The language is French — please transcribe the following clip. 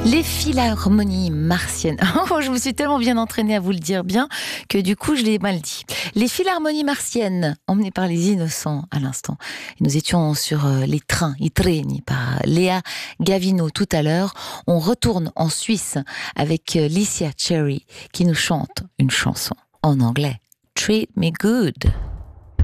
Les philharmonies martiennes. Oh, je me suis tellement bien entraînée à vous le dire bien que du coup je l'ai mal dit. Les philharmonies martiennes, emmenées par les innocents à l'instant. Nous étions sur les trains, i treni, par Léa Gavino tout à l'heure. On retourne en Suisse avec Licia Cherry qui nous chante une chanson en anglais. Treat me good.